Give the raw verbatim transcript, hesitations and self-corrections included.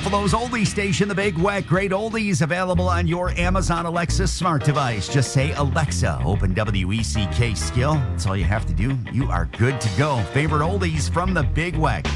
Buffalo's oldie station, the Big Wet. Great oldies available on your Amazon Alexa smart device. Just say, Alexa, open W E C K skill. That's all you have to do. You are good to go. Favorite oldies from the Big Wet.